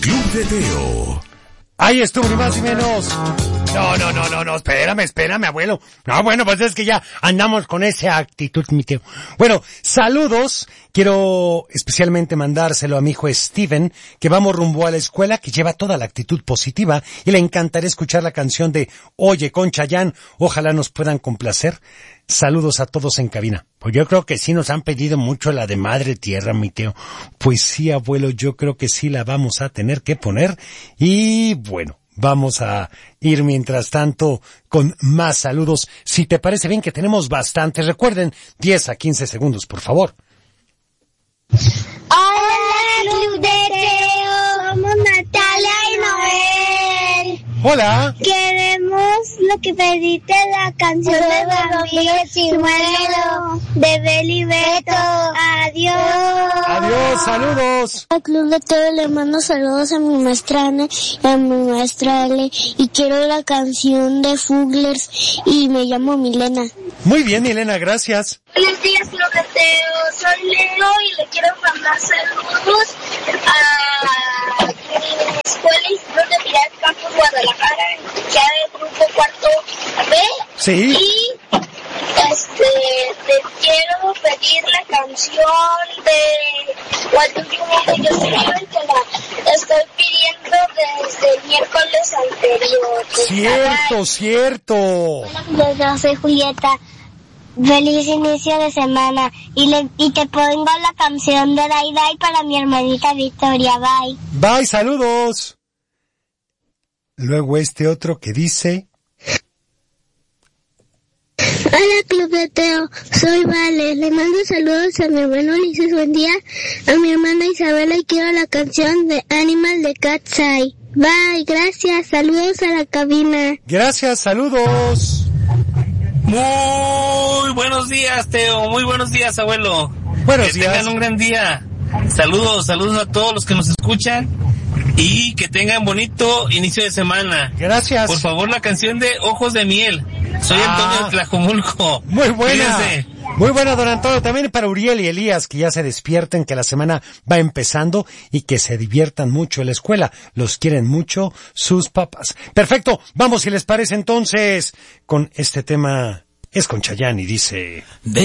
Club de Teo. Ahí estuvo, ni más ni menos. No, espérame, abuelo. No, bueno, pues es que ya andamos con esa actitud, mi tío. Bueno, saludos. Quiero especialmente mandárselo a mi hijo Steven, que vamos rumbo a la escuela, que lleva toda la actitud positiva, y le encantaría escuchar la canción de Oye con Chayanne. Ojalá nos puedan complacer. Saludos a todos en cabina. Pues yo creo que sí nos han pedido mucho la de Madre Tierra, mi tío. Pues sí, abuelo, yo creo que sí la vamos a tener que poner. Y bueno, vamos a ir mientras tanto con más saludos. Si te parece bien, que tenemos bastantes. Recuerden, 10 a 15 segundos, por favor. Hola, Club de Teo. Somos Natalia y Noel. Hola. Queremos lo que pediste, la canción de Bambi, Chimuelo, de Beli Beto. Adiós. Adiós, saludos. Al Club de Teo le mando saludos a mi maestra Ana y a mi maestra Ale. Y quiero la canción de Fuglers y me llamo Milena. Muy bien, Milena, gracias. Buenos días, Club de Teo. Soy Leo y le quiero mandar saludos a mi escuela Instituto de Piedad Campus Guadalajara, ya del grupo cuarto B. Sí. Y te quiero pedir la canción de What Do You Want, que yo soy, que la estoy pidiendo desde el miércoles anterior. Cierto. Hola, yo soy Julieta. Feliz inicio de semana y te pongo la canción de Dai Dai para mi hermanita Victoria. Bye. Bye, saludos. Luego este otro que dice... Hola, Club de Teo, soy Vale, le mando saludos a mi hermano Ulises, buen día, a mi hermana Isabela y quiero la canción de Animal de Cat's Eye. Bye, gracias, saludos a la cabina. Gracias, saludos. Muy buenos días, Teo, muy buenos días, abuelo. Buenos días. Que tengan un gran día. Saludos a todos los que nos escuchan y que tengan bonito inicio de semana. Gracias. Por favor, la canción de Ojos de Miel. Soy Antonio de Tlajomulco. Muy buena. Cuídense. Muy buena, don Antonio. También para Uriel y Elías, que ya se despierten, que la semana va empezando y que se diviertan mucho en la escuela. Los quieren mucho sus papás. Perfecto. Vamos, si les parece entonces, con este tema. Es con Chayanne y dice...